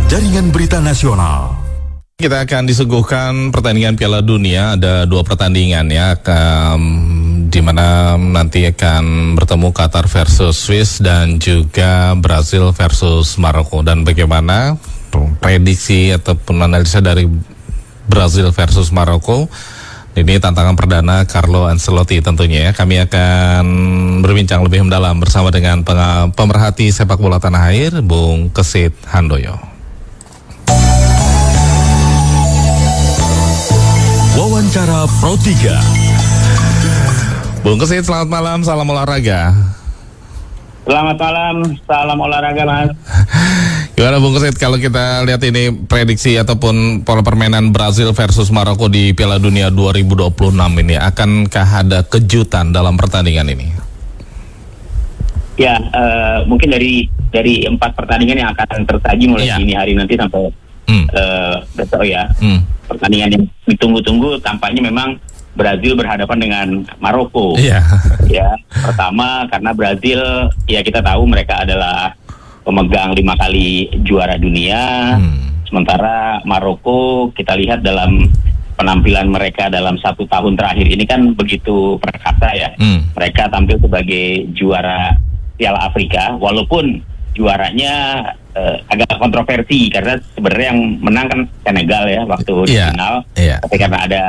Jaringan Berita Nasional. Kita akan disuguhkan pertandingan Piala Dunia, ada 2 pertandingan ya, di mana nanti akan bertemu Qatar versus Swiss dan juga Brazil versus Maroko. Dan bagaimana prediksi ataupun analisa dari Brazil versus Maroko? Ini tantangan perdana Carlo Ancelotti tentunya ya. Kami akan berbincang lebih mendalam bersama dengan pemerhati sepak bola tanah air, Bung Kesit Handoyo. Wawancara Pro 3. Bung Kesit, selamat malam, salam olahraga. Selamat malam, salam olahraga Mas. Gimana Bung Kesit, kalau kita lihat ini prediksi ataupun pola permainan Brazil versus Maroko di Piala Dunia 2026 ini, akankah ada kejutan dalam pertandingan ini? Ya, mungkin dari 4 pertandingan yang akan tersaji mulai dini hari nanti sampai besok ya. Pertandingan yang ditunggu-tunggu tampaknya memang Brazil berhadapan dengan Maroko. Ya, pertama karena Brazil ya kita tahu mereka adalah pemegang 5 kali juara dunia. Sementara Maroko kita lihat dalam penampilan mereka dalam 1 tahun terakhir ini kan begitu perkasa ya. Mereka tampil sebagai juara Piala Afrika, walaupun juaranya agak kontroversi karena sebenarnya yang menang kan Senegal ya waktu di final. Tapi karena ada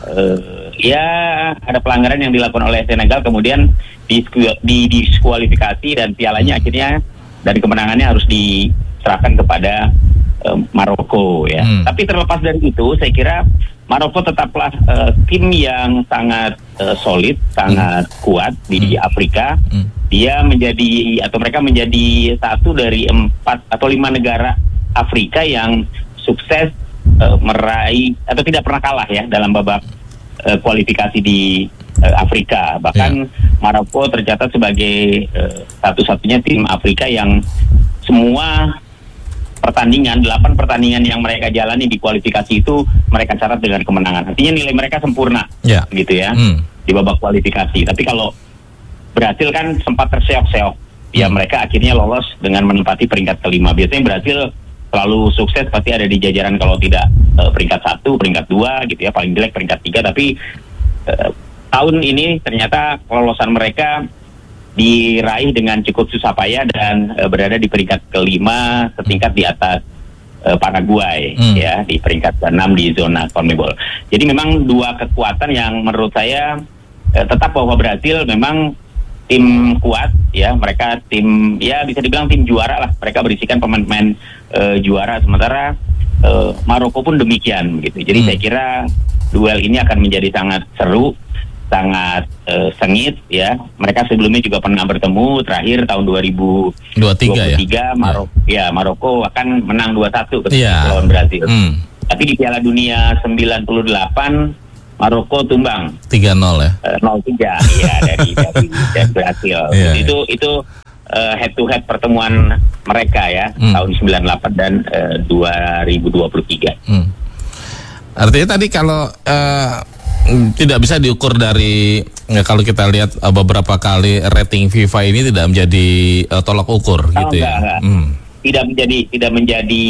ada pelanggaran yang dilakukan oleh Senegal, kemudian diskualifikasi dan pialanya akhirnya dari kemenangannya harus diserahkan kepada Maroko ya. Tapi terlepas dari itu, saya kira Maroko tetaplah tim yang sangat solid, sangat kuat di Afrika. Dia mereka menjadi satu dari 4 atau 5 negara Afrika yang sukses meraih atau tidak pernah kalah ya dalam babak kualifikasi di Afrika. Bahkan Maroko tercatat sebagai satu-satunya tim Afrika yang semua 8 pertandingan yang mereka jalani di kualifikasi itu mereka catat dengan kemenangan. Artinya nilai mereka sempurna, gitu ya, di babak kualifikasi. Tapi kalau Brazil kan sempat terseok-seok, ya mereka akhirnya lolos dengan menempati peringkat ke-5. Biasanya Brazil selalu sukses pasti ada di jajaran kalau tidak peringkat 1, peringkat 2 gitu ya, paling jelek peringkat 3. Tapi tahun ini ternyata kelolosan mereka diraih dengan cukup susah payah dan berada di peringkat ke-5 setingkat di atas Paraguay ya, di peringkat ke-6 di zona CONMEBOL. Jadi memang 2 kekuatan yang menurut saya tetap bahwa Brazil memang tim kuat ya, mereka tim ya bisa dibilang tim juara lah, mereka berisikan pemain-pemain juara, sementara Maroko pun demikian gitu. Jadi saya kira duel ini akan menjadi sangat seru, sangat sengit ya. Mereka sebelumnya juga pernah bertemu terakhir tahun 2023 Maroko akan menang 2-1 ketika lawan Brazil. Tapi di Piala Dunia 98 Maroko tumbang 3-0 ya. 0-3 ya dari Brazil. Itu head to head pertemuan mereka ya, tahun 98 dan 2023. Artinya tadi kalau tidak bisa diukur dari kalau kita lihat beberapa kali rating FIFA ini tidak menjadi tolak ukur gitu ya. Tidak menjadi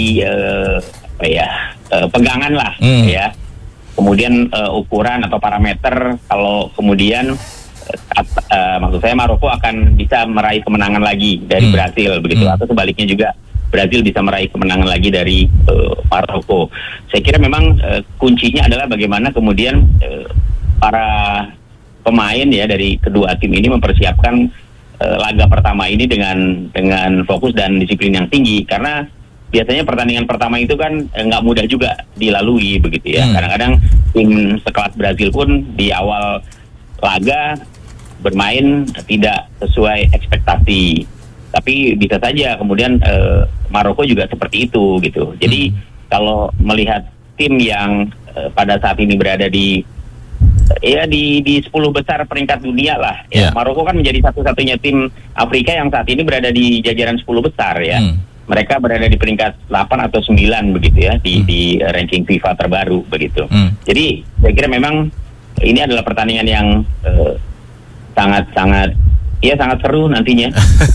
pegangan lah ya. Kemudian ukuran atau parameter kalau kemudian maksud saya Maroko akan bisa meraih kemenangan lagi dari Brazil begitu, atau sebaliknya juga Brazil bisa meraih kemenangan lagi dari Maroko. Saya kira memang kuncinya adalah bagaimana kemudian para pemain ya dari kedua tim ini mempersiapkan laga pertama ini dengan fokus dan disiplin yang tinggi, karena biasanya pertandingan pertama itu kan nggak mudah juga dilalui begitu ya. Kadang-kadang tim sekelas Brazil pun di awal laga bermain tidak sesuai ekspektasi. Tapi bisa saja kemudian Maroko juga seperti itu gitu. Jadi kalau melihat tim yang pada saat ini berada di 10 besar peringkat dunia lah ya. Maroko kan menjadi satu-satunya tim Afrika yang saat ini berada di jajaran 10 besar ya. Mereka berada di peringkat 8 atau 9 begitu ya di ranking FIFA terbaru begitu. Jadi saya kira memang ini adalah pertandingan yang sangat-sangat ya sangat seru nantinya.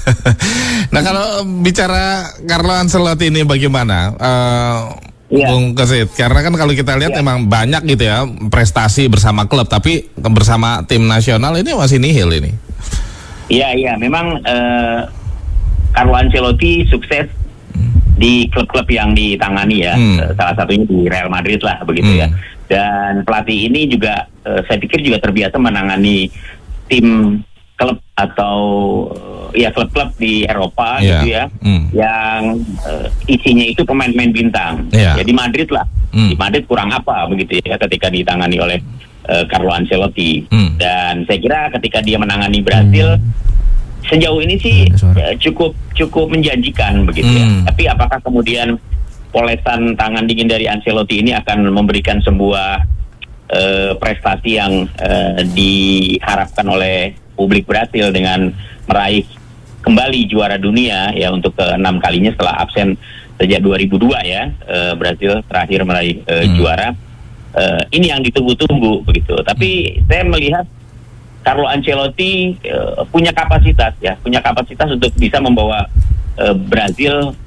Nah, kalau bicara Carlo Ancelotti ini bagaimana? Iya. Bung Kesit, karena kan kalau kita lihat emang banyak gitu ya prestasi bersama klub, tapi bersama tim nasional ini masih nihil ini. Iya, memang Carlo Ancelotti sukses di klub-klub yang ditangani ya, salah satunya di Real Madrid lah begitu ya. Dan pelatih ini juga saya pikir juga terbiasa menangani tim klub atau ya klub-klub di Eropa gitu ya, yang isinya itu pemain-pemain bintang. Ya di Madrid lah, di Madrid kurang apa begitu ya ketika ditangani oleh Carlo Ancelotti. Dan saya kira ketika dia menangani Brazil sejauh ini sih cukup menjanjikan begitu ya. Tapi apakah kemudian polesan tangan dingin dari Ancelotti ini akan memberikan sebuah prestasi yang diharapkan oleh publik Brasil dengan meraih kembali juara dunia ya untuk ke-6 kalinya setelah absen sejak 2002 ya, Brasil terakhir meraih juara. Ini yang ditunggu-tunggu begitu. Tapi saya melihat Carlo Ancelotti punya kapasitas untuk bisa membawa Brasil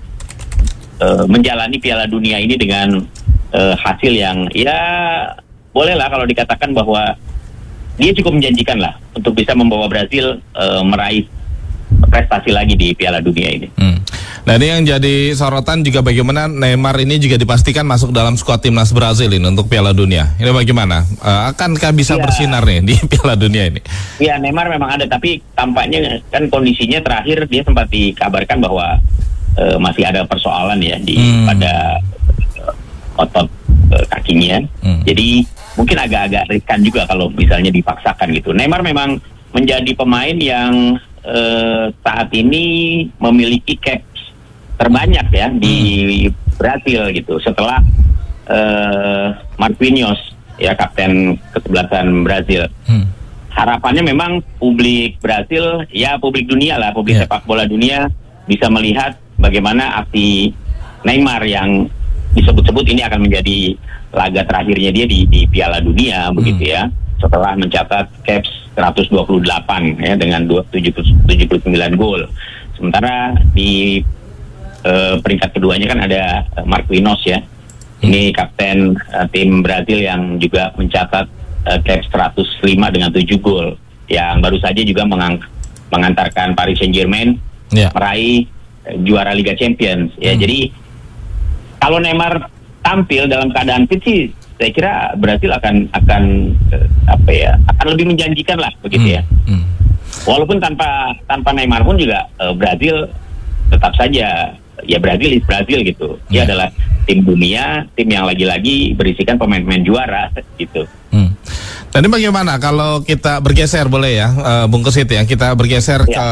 menjalani Piala Dunia ini dengan hasil yang ya bolehlah kalau dikatakan bahwa dia cukup menjanjikan lah untuk bisa membawa Brasil meraih prestasi lagi di Piala Dunia ini. Nah, ini yang jadi sorotan juga bagaimana Neymar ini juga dipastikan masuk dalam skuad timnas Brasil ini untuk Piala Dunia. Ini bagaimana? Akankah bisa bersinar nih di Piala Dunia ini? Iya, Neymar memang ada, tapi tampaknya kan kondisinya terakhir dia sempat dikabarkan bahwa masih ada persoalan ya pada otot kakinya. Jadi mungkin agak-agak riskan juga kalau misalnya dipaksakan gitu. Neymar memang menjadi pemain yang saat ini memiliki caps terbanyak ya di Brasil gitu, setelah Marquinhos ya, kapten ke-11 Brasil. Harapannya memang publik Brasil ya, publik dunia lah, publik sepak bola dunia bisa melihat bagaimana aksi Neymar yang disebut-sebut ini akan menjadi laga terakhirnya dia di Piala Dunia begitu ya, setelah mencatat caps 128 ya dengan 79 gol. Sementara di peringkat keduanya kan ada Marquinhos ya. Ini kapten tim Brazil yang juga mencatat caps 105 dengan 7 gol, yang baru saja juga mengantarkan Paris Saint-Germain meraih juara Liga Champions ya. Jadi kalau Neymar tampil dalam keadaan fit sih, saya kira Brasil akan lebih menjanjikan lah begitu ya. Walaupun tanpa Neymar pun juga Brasil tetap saja ya Brasil gitu. Dia adalah tim dunia, tim yang lagi-lagi berisikan pemain-pemain juara gitu. Tadi bagaimana kalau kita bergeser boleh ya, Bung Kesit ya, kita bergeser ke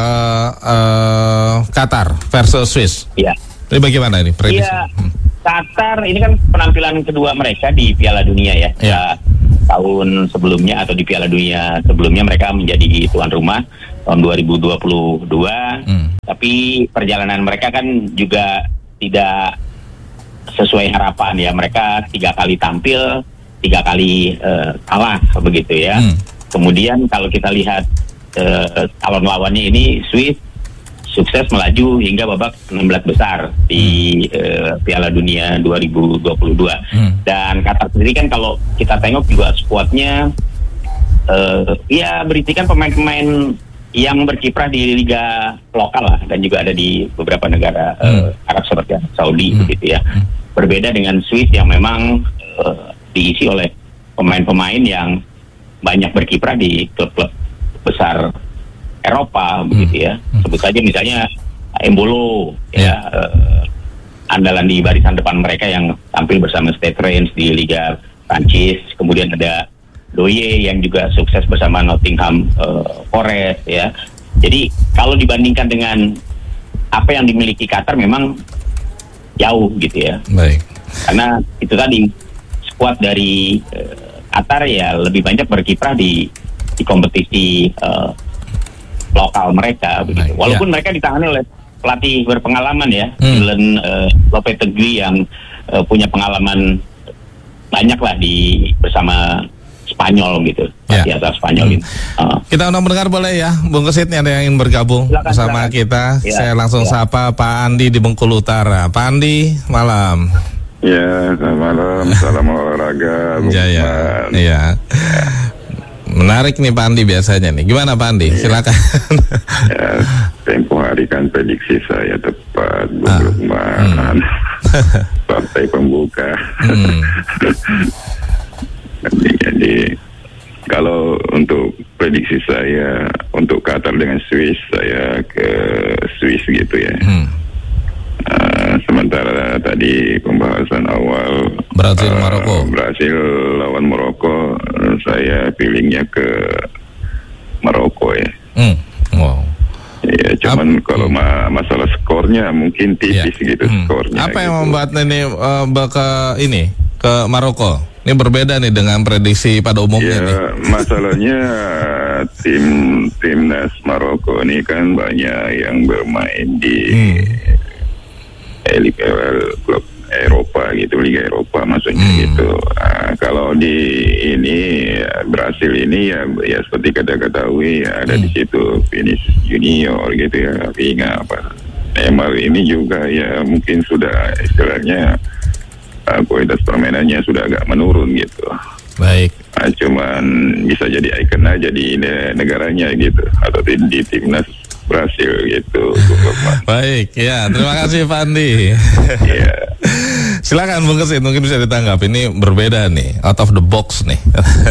Qatar versus Swiss. Iya. Ini bagaimana ini prediksi? Iya. Qatar ini kan penampilan kedua mereka di Piala Dunia ya. Tahun sebelumnya atau di Piala Dunia sebelumnya mereka menjadi tuan rumah tahun 2022. Tapi perjalanan mereka kan juga tidak sesuai harapan ya. Mereka 3 kali tampil, 3 kali kalah begitu ya. Kemudian kalau kita lihat calon lawannya ini Swiss sukses melaju hingga babak 16 besar di Piala Dunia 2022. Dan Qatar sendiri kan kalau kita tengok juga skuadnya ya berisikan pemain-pemain yang berkiprah di liga lokal lah, dan juga ada di beberapa negara Arab seperti Saudi begitu ya. Berbeda dengan Swiss yang memang diisi oleh pemain-pemain yang banyak berkiprah di klub-klub besar Eropa begitu ya. Sebut saja misalnya Embolo ya, andalan di barisan depan mereka yang tampil bersama Stade Reims di Liga Prancis. Kemudian ada Doye yang juga sukses bersama Nottingham Forest ya. Jadi kalau dibandingkan dengan apa yang dimiliki Qatar memang jauh gitu ya. Baik. Karena itu tadi skuad dari Qatar ya lebih banyak berkiprah di kompetisi lokal mereka begitu. Walaupun mereka ditangani oleh pelatih berpengalaman ya, Dylan Lopetegui yang punya pengalaman banyak lah bersama Spanyol gitu, pasti asal Spanyol gitu. Kita undang mendengar boleh ya, Bung Kesit, nih ada yang ingin bergabung bersama kita. Ya, Saya langsung sapa Pak Andi di Bengkulu Utara. Pak Andi, malam. Ya, selamat malam, salam olahraga, Bung Jaya. Usman. Iya. Menarik nih Pak Andi biasanya nih. Gimana Pak Andi? Silakan. Ya, tempo hari kan prediksi saya tepat, Bung Usman. Partai pembuka. Jadi kalau untuk prediksi saya untuk Qatar dengan Swiss, saya ke Swiss gitu ya. Sementara tadi pembahasan awal Brazil Maroko. Brazil lawan Maroko, saya feelingnya ke Maroko ya. Wow. Ya, cuman kalau masalah skornya mungkin tipis gitu skornya. Apa yang gitu. membuat ini ke Maroko? Ini berbeda nih dengan prediksi pada umumnya nih. Ya, masalahnya timnas Maroko ini kan banyak yang bermain di elit klub Eropa gitu, Liga Eropa maksudnya gitu. Kalau di ini Brasil ini ya seperti ketahui ada di situ Vinicius Junior gitu ya, Vinga apa. Neymar ini juga ya mungkin sudah istilahnya kualitas permainannya sudah agak menurun gitu. Baik. Cuman bisa jadi ikon aja di negaranya gitu, atau di timnas Brasil gitu. Baik, ya terima kasih Pak Andi. Ya. Silakan Bung Kesit, mungkin bisa ditanggapi, ini berbeda nih, out of the box nih.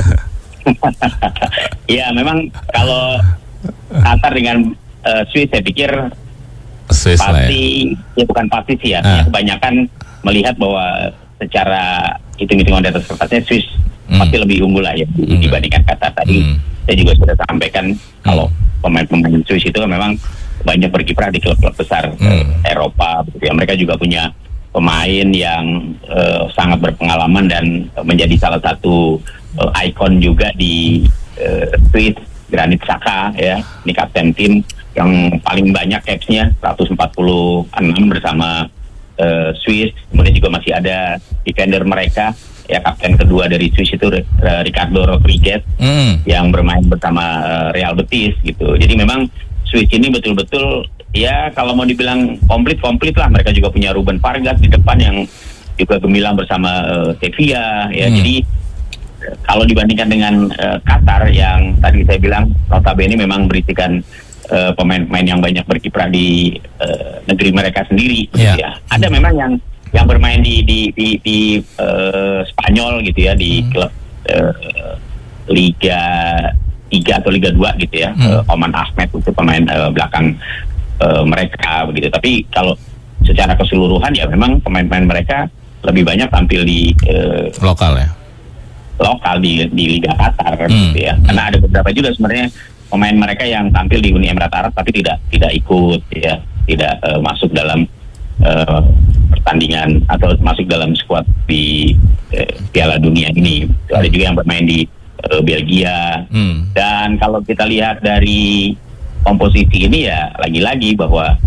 Ya memang kalau Qatar dengan Swiss saya pikir Swiss pasti ya bukan pasti sih ya. Kebanyakan melihat bahwa secara hitung-hitungan di atas kertasnya Swiss pasti lebih unggul lah ya dibandingkan Qatar. Tadi saya juga sudah sampaikan kalau pemain-pemain Swiss itu kan memang banyak berkiprah di klub-klub besar Eropa gitu ya. Mereka juga punya pemain yang sangat berpengalaman dan menjadi salah satu ikon juga di Swiss, Granit Xhaka ya, ini kapten tim yang paling banyak capsnya 146 bersama Swiss. Kemudian juga masih ada defender mereka ya, kapten kedua dari Swiss itu Ricardo Rodriguez yang bermain bersama Real Betis gitu. Jadi memang Swiss ini betul-betul ya kalau mau dibilang komplit lah. Mereka juga punya Ruben Vargas di depan yang juga gemilang bersama Sevilla ya. Jadi kalau dibandingkan dengan Qatar yang tadi saya bilang notabene memang berisikan pemain-pemain yang banyak berkiprah di negeri mereka sendiri gitu ya. Ada memang yang bermain di Spanyol gitu ya, di klub Liga 3 atau Liga 2 gitu ya. Oman Ahmed itu pemain belakang mereka begitu. Tapi kalau secara keseluruhan ya memang pemain-pemain mereka lebih banyak tampil di lokal ya. Lokal di Liga Qatar gitu ya. Karena ada beberapa juga sebenarnya pemain mereka yang tampil di Uni Emirat Arab tapi tidak ikut ya, tidak masuk dalam pertandingan atau masuk dalam skuad di Piala Dunia ini. Ada juga yang bermain di Belgia. Dan kalau kita lihat dari komposisi ini ya lagi-lagi bahwa